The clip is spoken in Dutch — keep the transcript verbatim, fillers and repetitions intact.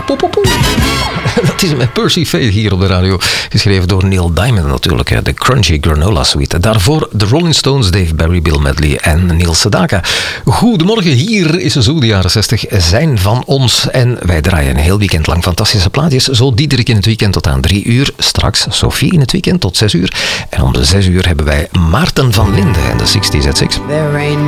Dat is met Percy Faith hier op de radio. Geschreven door Neil Diamond natuurlijk. De Crunchy Granola Suite. Daarvoor de Rolling Stones, Dave Barry, Bill Medley en Neil Sedaka. Goedemorgen, hier is zo. De jaren zestig zijn van ons. En wij draaien een heel weekend lang fantastische plaatjes. Zo Diederik in het weekend tot aan drie uur. Straks Sophie in het weekend tot zes uur. En om de zes uur hebben wij Maarten van Linden en de zestig at zes. There ain't